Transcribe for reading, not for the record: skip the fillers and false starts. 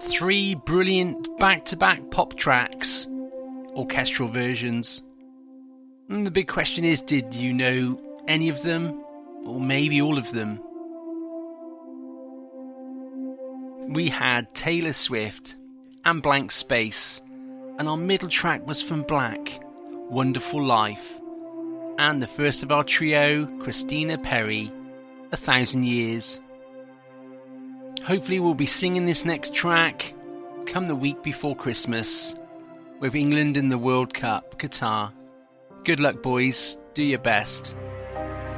3 brilliant back-to-back pop tracks, orchestral versions. And the big question is, did you know any of them? Or maybe all of them? We had Taylor Swift and Blank Space, and our middle track was from Black, Wonderful Life, and the first of our trio, Christina Perri, 1,000 Years. Hopefully we'll be singing this next track come the week before Christmas, with England in the World Cup, Qatar. Good luck, boys. Do your best.